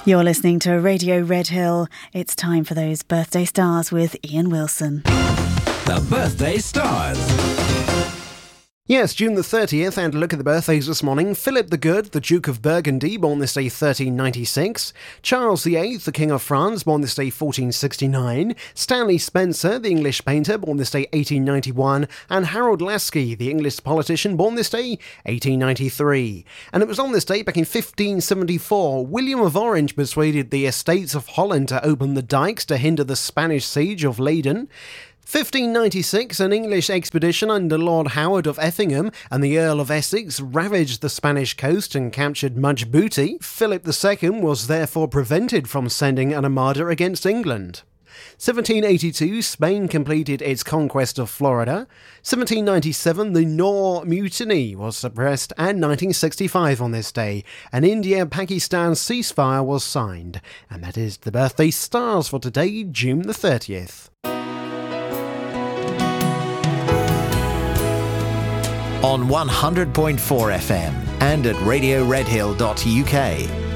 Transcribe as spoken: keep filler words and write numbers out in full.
You're listening to Radio Red Hill. It's time for those birthday stars with Ian Wilson. The Birthday Stars. Yes, June the thirtieth, and a look at the birthdays this morning. Philip the Good, the Duke of Burgundy, born this day thirteen ninety-six. Charles the Eighth, the King of France, born this day fourteen sixty-nine. Stanley Spencer, the English painter, born this day eighteen ninety-one. And Harold Lasky, the English politician, born this day eighteen ninety-three. And it was on this day, back in fifteen seventy-four, William of Orange persuaded the Estates of Holland to open the dikes to hinder the Spanish siege of Leyden. fifteen ninety-six, an English expedition under Lord Howard of Effingham and the Earl of Essex ravaged the Spanish coast and captured much booty. Philip the Second was therefore prevented from sending an armada against England. seventeen eighty-two, Spain completed its conquest of Florida. seventeen ninety-seven, the Nore Mutiny was suppressed, and nineteen sixty-five on this day, an India-Pakistan ceasefire was signed. And that is the birthday stars for today, June the thirtieth. On one hundred point four F M and at radio red hill dot U K.